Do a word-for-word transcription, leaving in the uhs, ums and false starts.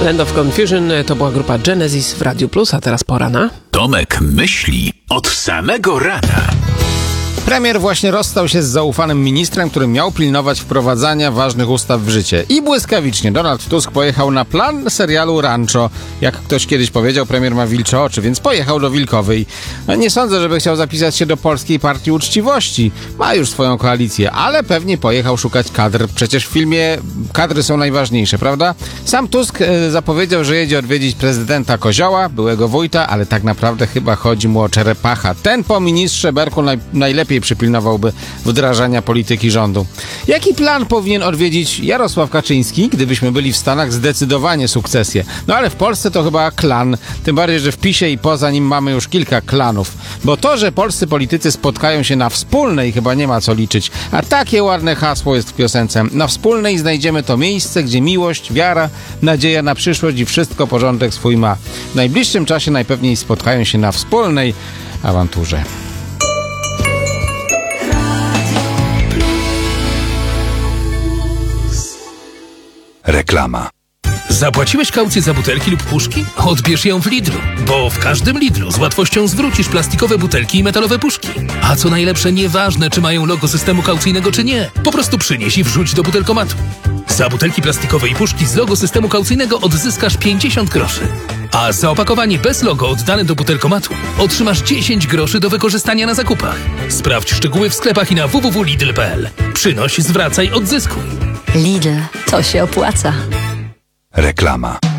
Land of Confusion to była grupa Genesis w Radiu Plus, a teraz pora na... Tomek myśli od samego rana. Premier właśnie rozstał się z zaufanym ministrem, który miał pilnować wprowadzania ważnych ustaw w życie. I błyskawicznie Donald Tusk pojechał na plan serialu Rancho. Jak ktoś kiedyś powiedział, premier ma wilcze oczy, więc pojechał do Wilkowej. Nie sądzę, żeby chciał zapisać się do Polskiej Partii Uczciwości. Ma już swoją koalicję, ale pewnie pojechał szukać kadr. Przecież w filmie kadry są najważniejsze, prawda? Sam Tusk e, zapowiedział, że jedzie odwiedzić prezydenta Kozioła, byłego wójta, ale tak naprawdę chyba chodzi mu o Czerepacha. Ten po ministrze Berku naj, najlepiej przypilnowałby wdrażania polityki rządu. Jaki plan powinien odwiedzić Jarosław Kaczyński, gdybyśmy byli w Stanach? Zdecydowanie sukcesję. No ale w Polsce to chyba klan. Tym bardziej, że w PiSie i poza nim mamy już kilka klanów. Bo to, że polscy politycy spotkają się na wspólnej, chyba nie ma co liczyć. A takie ładne hasło jest w piosence. Na wspólnej znajdziemy to miejsce, gdzie miłość, wiara, nadzieja na przyszłość i wszystko porządek swój ma. W najbliższym czasie najpewniej spotkają się na wspólnej awanturze. Reklama. Zapłaciłeś kaucję za butelki lub puszki? Odbierz ją w Lidlu, bo w każdym Lidlu z łatwością zwrócisz plastikowe butelki i metalowe puszki. A co najlepsze, nieważne, czy mają logo systemu kaucyjnego, czy nie. Po prostu przynieś i wrzuć do butelkomatu. Za butelki plastikowe i puszki z logo systemu kaucyjnego odzyskasz pięćdziesiąt groszy. A za opakowanie bez logo oddane do butelkomatu otrzymasz dziesięć groszy do wykorzystania na zakupach. Sprawdź szczegóły w sklepach i na w w w kropka lidl kropka p l. Przynoś, zwracaj, odzyskuj. Lidl, to się opłaca. Reklama.